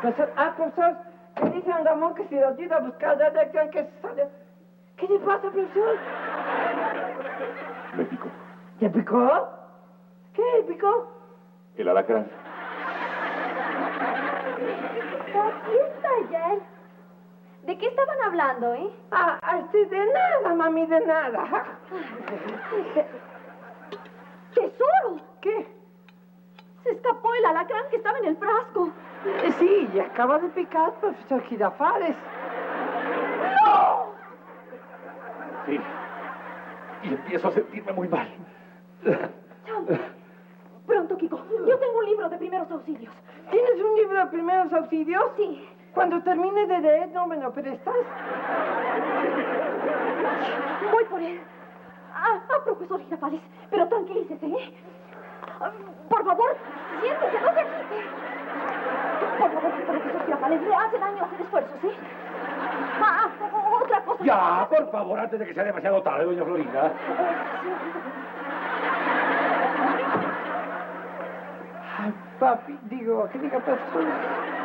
Profesor, me dice don Ramón que si lo ayuda a buscar la lección que sale. ¿Qué le pasa, profesor? Me picó. ¿Te picó? ¿Qué le picó? El alacrán. Aquí está ya. ¿De qué estaban hablando, de nada, mami, de nada. ¡Tesoro! ¿Qué? Se escapó el alacrán que estaba en el frasco. Sí, y acaba de picar, profesor Girafales. ¡No! Sí. Y empiezo a sentirme muy mal. Pronto, Kiko. Yo tengo un libro de primeros auxilios. ¿Tienes un libro de primeros auxilios? Sí. Cuando termine de leer, no me lo prestas. Voy por él. Profesor Girafales, pero tranquilícese, ¿eh? Por favor, siéntese, no se agite. Por favor, profesor Girafales, le hace daño hacer esfuerzos, ¿eh? Otra cosa. Ya, por favor, antes de que sea demasiado tarde, doña Florinda. Ay, papi, digo, que diga profesor.